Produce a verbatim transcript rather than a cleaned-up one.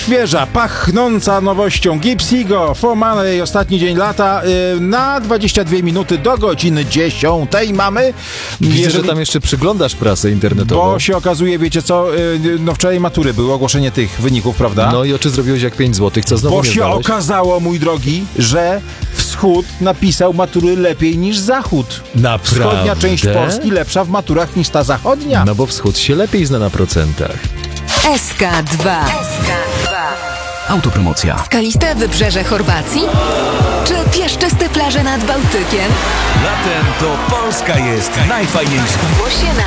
Świeża, pachnąca nowością Gipsigo, For Money, ostatni dzień lata, yy, na dwadzieścia dwie minuty do godziny dziesiątej mamy. Widzę, Jeżeli... że tam jeszcze przyglądasz prasę internetową. Bo się okazuje, wiecie co, yy, no wczoraj matury były, ogłoszenie tych wyników, prawda? No i oczy zrobiłeś jak pięć złotych, co znowu Bo nie się znałeś? okazało, mój drogi, że wschód napisał matury lepiej niż zachód. Naprawdę? Wschodnia część Polski lepsza w maturach niż ta zachodnia. No bo wschód się lepiej zna na procentach. S K dwa. Autopromocja. Skaliste wybrzeże Chorwacji? Czy piaszczyste plaże nad Bałtykiem? Latem to Polska jest najfajniejsza. Zgłoś się na